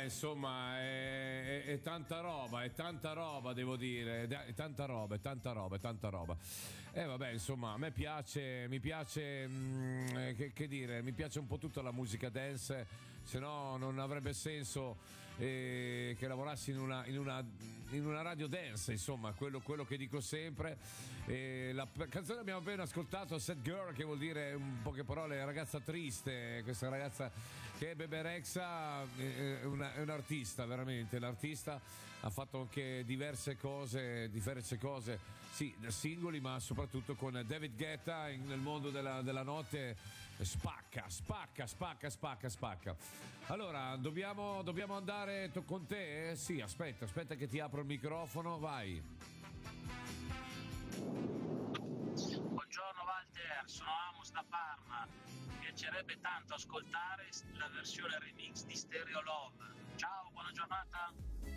vabbè, insomma, è tanta roba, devo dire, è tanta roba. Vabbè, insomma, a me mi piace, che dire, mi piace un po' tutta la musica dance, se no non avrebbe senso che lavorassi in una radio dance, insomma, quello che dico sempre. La canzone abbiamo appena ascoltato, Sad Girl, che vuol dire in poche parole ragazza triste, questa ragazza che è Bebe Rexha, è un artista, veramente, l'artista ha fatto anche diverse cose, sì, da singoli, ma soprattutto con David Guetta nel mondo della notte spacca. Allora, dobbiamo andare con te? Sì, aspetta che ti apro il microfono, vai. Buongiorno Walter, sono Amos da Parma. Mi piacerebbe tanto ascoltare la versione remix di Stereo Love.